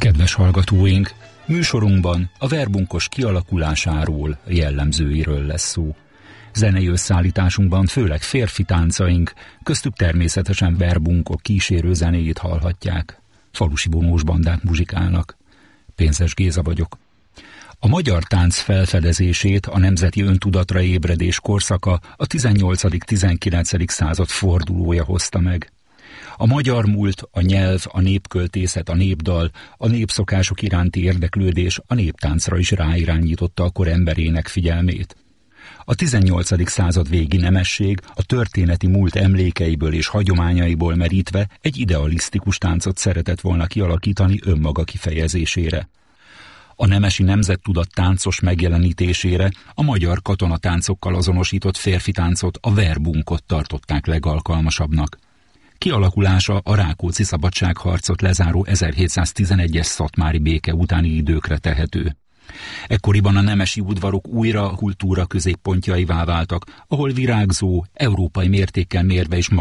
Kedves hallgatóink, műsorunkban a verbunkos kialakulásáról, jellemzőiről lesz szó. Zenei összeállításunkban főleg férfi táncaink, köztük természetesen verbunkok kísérő zenéjét hallhatják. Falusi bonós bandák muzsikálnak. Pénzes Géza vagyok. A magyar tánc felfedezését a nemzeti öntudatra ébredés korszaka a 18.-19. század fordulója hozta meg. A magyar múlt, a nyelv, a népköltészet, a népdal, a népszokások iránti érdeklődés a néptáncra is ráirányította a kor emberének figyelmét. A 18. század végi nemesség a történeti múlt emlékeiből és hagyományaiból merítve egy idealisztikus táncot szeretett volna kialakítani önmaga kifejezésére. A nemesi nemzettudat táncos megjelenítésére a magyar katonatáncokkal azonosított férfi táncot, a verbunkot tartották legalkalmasabbnak. Kialakulása a Rákóczi szabadságharcot lezáró 1711-es szatmári béke utáni időkre tehető. Ekkoriban a nemesi udvarok újra a kultúra középpontjaivá váltak, ahol virágzó, európai mértékkel mérve is